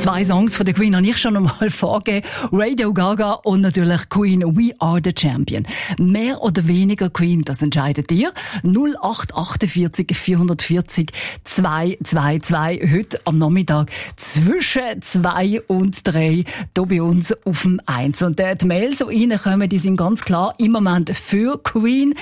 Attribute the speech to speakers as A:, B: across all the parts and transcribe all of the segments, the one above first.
A: Zwei Songs von der Queen habe ich schon einmal vorgegeben. Radio Gaga und natürlich Queen We Are the Champion. Mehr oder weniger Queen, das entscheidet ihr. 0848 440 222. Heute am Nachmittag zwischen 2 und 3 hier bei uns auf dem 1. Und die Mails, die reinkommen, die sind ganz klar im Moment für Queen.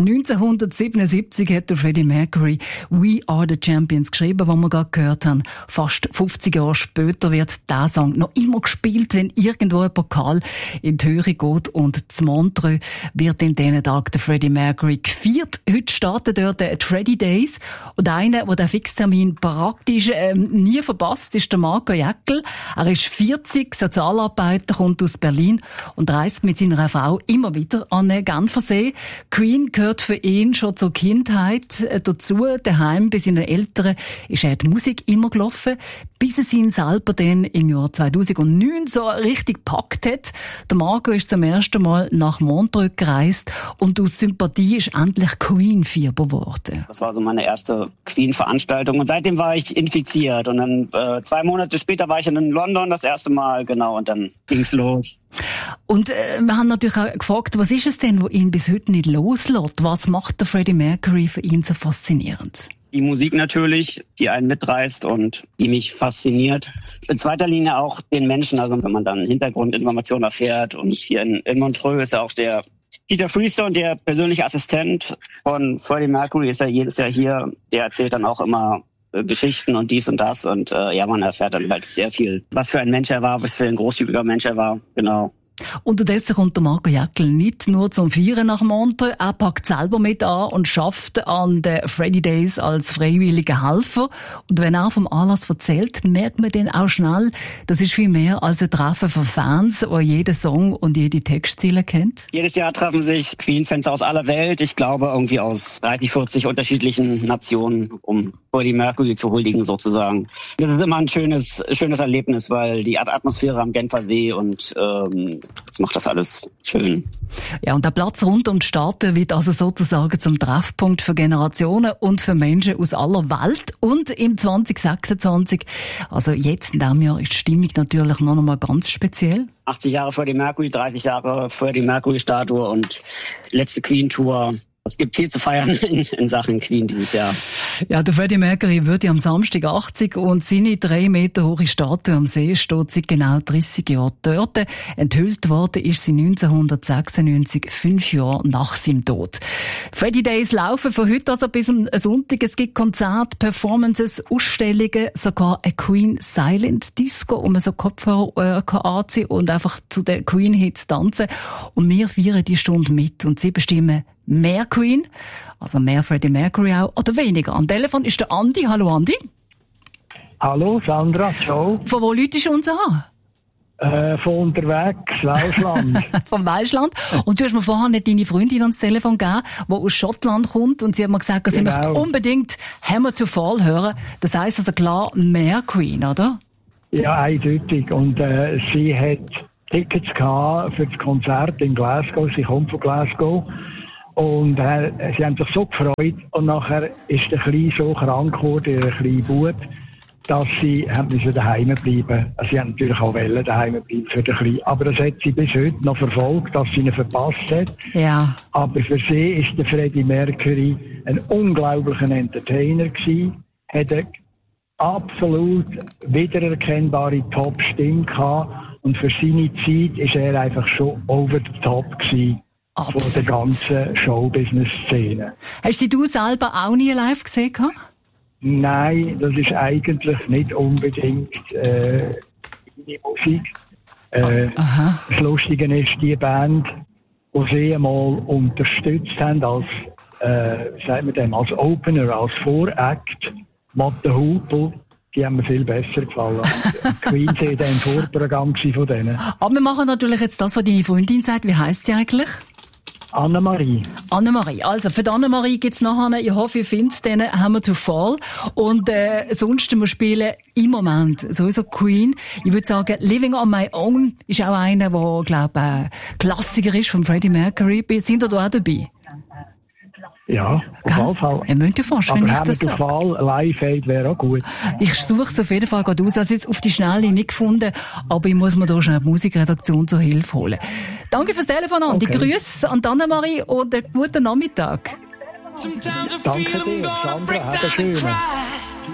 A: 1977 hat der Freddie Mercury We Are the Champions geschrieben, was wir gerade gehört haben. Fast 50 Jahre später wird dieser Song noch immer gespielt, wenn irgendwo ein Pokal in die Höhe geht. Und zu Montreux wird in diesen Tagen der Freddie Mercury gefeiert. Heute startet dort die Freddie Days. Und einer, der den Fixtermin praktisch nie verpasst, ist der Marco Jäckel. Er ist 40, Sozialarbeiter, kommt aus Berlin und reist mit seiner Frau immer wieder an den Genfersee. Queen gehört für ihn schon zur Kindheit dazu. Daheim bei seinen Eltern ist er die Musik immer gelaufen, bis es ihn selber dann im Jahr 2009 so richtig gepackt hat. Der Marco ist zum ersten Mal nach Montreux gereist und aus Sympathie ist endlich Queen-Fieber geworden.
B: Das war so meine erste Queen-Veranstaltung und seitdem war ich infiziert. Und dann 2 Monate später war ich in London das erste Mal, genau, und dann ging's los.
A: Und wir haben natürlich auch gefragt, was ist es denn, was ihn bis heute nicht loslässt? Was macht der Freddie Mercury für ihn so faszinierend?
B: Die Musik natürlich, die einen mitreißt und die mich fasziniert. In zweiter Linie auch den Menschen, also wenn man dann Hintergrundinformationen erfährt. Und hier in Montreux ist ja auch der Peter Freestone, der persönliche Assistent von Freddie Mercury, ist ja jedes Jahr hier. Der erzählt dann auch immer Geschichten und dies und das. Und man erfährt dann halt sehr viel, was für ein Mensch er war, was für ein großzügiger Mensch er war. Genau.
A: Unterdessen kommt der Marco Jäckel nicht nur zum Feiern nach Montreux, er packt selber mit an und schafft an den Freddie Days als freiwilliger Helfer. Und wenn er vom Anlass erzählt, merkt man dann auch schnell, das ist viel mehr als ein Treffen von Fans, die jeden Song und jede Textziele kennt.
B: Jedes Jahr treffen sich Queen-Fans aus aller Welt, ich glaube irgendwie aus 30, 40 unterschiedlichen Nationen, um Freddie Mercury zu huldigen sozusagen. Das ist immer ein schönes Erlebnis, weil die Atmosphäre am Genfersee und das macht das alles schön.
A: Ja, und der Platz rund um die Staaten wird also sozusagen zum Treffpunkt für Generationen und für Menschen aus aller Welt. Und im 2026, also jetzt in diesem Jahr, ist die Stimmung natürlich noch einmal ganz speziell.
B: 80 Jahre Freddie Mercury, 30 Jahre Freddie Mercury-Statue und letzte Queen-Tour. Es gibt viel zu feiern in Sachen Queen dieses Jahr.
A: Ja, der Freddie Mercury wird ja am Samstag 80 und seine 3 Meter hohe Statue am See steht seit genau 30 Jahren dort. Enthüllt worden ist sie 1996, 5 Jahre nach seinem Tod. Freddie Days laufen von heute also bis am Sonntag. Es gibt Konzerte, Performances, Ausstellungen, sogar eine Queen Silent Disco, wo man so Kopfhörer anziehen und einfach zu den Queen-Hits tanzen. Und wir feiern die Stunde mit und sie bestimmen mehr Queen, also mehr Freddie Mercury auch, oder weniger. Am Telefon ist der Andi. Hallo Andi.
C: Hallo Sandra, ciao.
A: Von wo läutest du uns an?
C: Von unterwegs, Welschland.
A: Vom Welschland. Und du hast mir vorher nicht deine Freundin ans Telefon gegeben, die aus Schottland kommt, und sie hat mir gesagt, sie möchte unbedingt Hammer to Fall hören. Das heisst also klar, mehr Queen, oder?
C: Ja, eindeutig. Und sie hat Tickets gehabt für das Konzert in Glasgow. Sie kommt von Glasgow. Und sie haben sich so gefreut. Und nachher ist der Kleine so krank geworden, der kleine Bub, dass sie daheim bleiben. Also sie haben natürlich auch daheim bleiben für den Kleinen. Aber das hat sie bis heute noch verfolgt, dass sie ihn verpasst hat.
A: Ja.
C: Aber für sie ist der Freddie Mercury ein unglaublicher Entertainer gewesen. Hat eine absolut wiedererkennbare Top-Stimme gehabt. Und für seine Zeit ist er einfach schon over the top gewesen. Absolut. Von der ganzen Showbusiness-Szene.
A: Hast du selber auch nie live gesehen?
C: Nein, das ist eigentlich nicht unbedingt meine Musik. Das Lustige ist, die Band, die sie einmal unterstützt haben als Opener, als Voract, Matte Hupel, die haben mir viel besser gefallen. Queen war im Vorprogramm von denen.
A: Aber wir machen natürlich jetzt das, was deine Freundin sagt. Wie heisst sie eigentlich?
C: Annemarie.
A: Annemarie. Also, für die Annemarie gibt's nachher, ich hoffe, ihr findet den Hammer to Fall. Und, sonst, wir spielen im Moment sowieso Queen. Ich würde sagen, Living on My Own ist auch einer, der, glaube Klassiker ist von Freddie Mercury. Sind ihr da auch dabei?
C: Ja, auf jeden Fall.
A: Ihr müsst ja fast, wenn ich das sage.
C: Aber Live-Aid wäre auch gut.
A: Ich suche es auf jeden Fall gerade aus. Also jetzt auf die Schnelle nicht gefunden, aber ich muss mir da schon eine Musikredaktion zur Hilfe holen. Danke fürs Telefon, Andi. Okay. Grüße an Annemarie und einen guten Nachmittag.
C: Danke dir, Sandra. Have a schönen.